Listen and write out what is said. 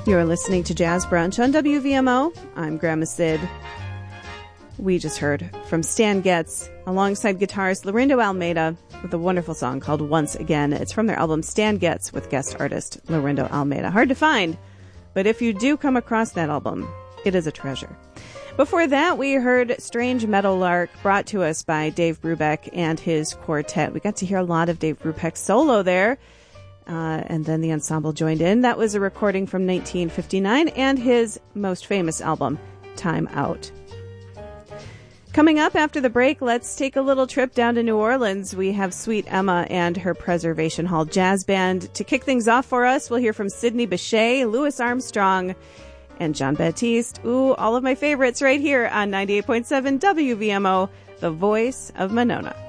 You're listening to Jazz Brunch on WVMO. I'm Grandma Sid. We just heard from Stan Getz alongside guitarist Lorindo Almeida with a wonderful song called Once Again. It's from their album Stan Getz with guest artist Lorindo Almeida. Hard to find, but if you do come across that album, it is a treasure. Before that, we heard Strange Meadowlark, brought to us by Dave Brubeck and his quartet. We got to hear a lot of Dave Brubeck's solo there. And then the ensemble joined in. That was a recording from 1959 and his most famous album, Time Out. Coming up after the break, let's take a little trip down to New Orleans. We have Sweet Emma and her Preservation Hall Jazz Band. To kick things off for us, we'll hear from Sidney Bechet, Louis Armstrong, and Jon Batiste. Ooh, all of my favorites right here on 98.7 WVMO, the voice of Monona.